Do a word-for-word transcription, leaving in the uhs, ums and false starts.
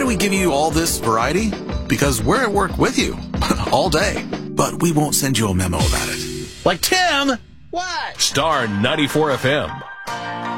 do we give you all this variety? Because we're at work with you all day, but we won't send you a memo about it. Like, Tim! What? Star ninety-four F M.